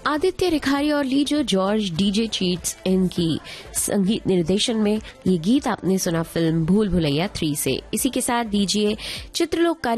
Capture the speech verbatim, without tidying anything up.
आदित्य रिखारी और लीजो George DJ cheats इनकी संगीत निर्देशन में ये गीत आपने सुना फिल्म भूल भुलैया थ्री से। इसी के साथ दीजिए चित्रलोक